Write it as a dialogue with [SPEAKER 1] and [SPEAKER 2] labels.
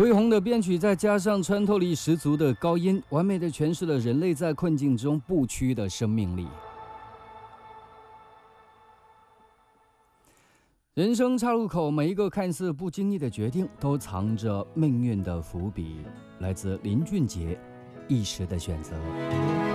[SPEAKER 1] 恢宏的编曲再加上穿透力十足的高音，完美的诠释了人类在困境中不屈的生命力。人生岔路口，每一个看似不经意的决定，都藏着命运的伏笔。来自林俊杰，一时的选择。